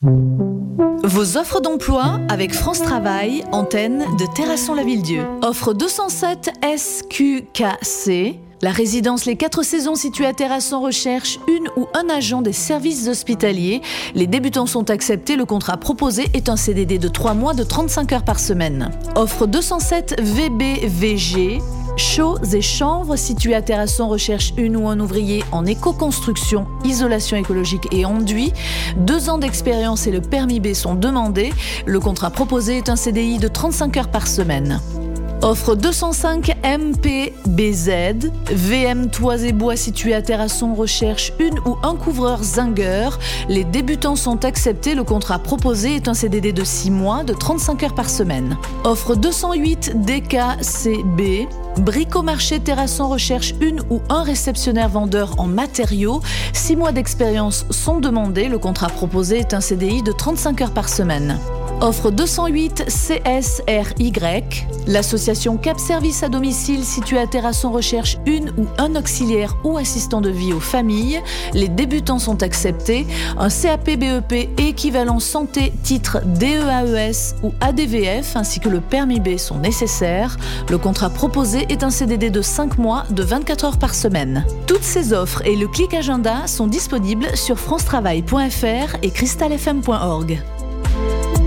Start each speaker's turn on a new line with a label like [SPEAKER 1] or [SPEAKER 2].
[SPEAKER 1] Vos offres d'emploi avec France Travail, antenne de Terrasson-la-Ville-Dieu. Offre 207 SQKC. La résidence Les 4 Saisons située à Terrasson recherche une ou un agent des services hospitaliers. Les débutants sont acceptés. Le contrat proposé est un CDD de 3 mois de 35 heures par semaine. Offre 207 VBVG. Chaux et Chanvres, situé à Terrasson, recherche une ou un ouvrier en éco-construction, isolation écologique et enduit. 2 ans d'expérience et le permis B sont demandés. Le contrat proposé est un CDI de 35 heures par semaine. Offre 205 MPBZ. VM Toits et Bois situé à Terrasson recherche une ou un couvreur zingueur. Les débutants sont acceptés. Le contrat proposé est un CDD de 6 mois de 35 heures par semaine. Offre 208 DKCB. Bricomarché Terrasson recherche une ou un réceptionnaire vendeur en matériaux. 6 mois d'expérience sont demandés. Le contrat proposé est un CDI de 35 heures par semaine. Offre 208 CSRY. L'association Cap Service à domicile située à Terrasson recherche une ou un auxiliaire ou assistant de vie aux familles. Les débutants sont acceptés. Un CAP BEP équivalent santé titre DEAES ou ADVF ainsi que le permis B sont nécessaires. Le contrat proposé est un CDD de 5 mois de 24 heures par semaine. Toutes ces offres et le clic agenda sont disponibles sur francetravail.fr et crystalfm.org.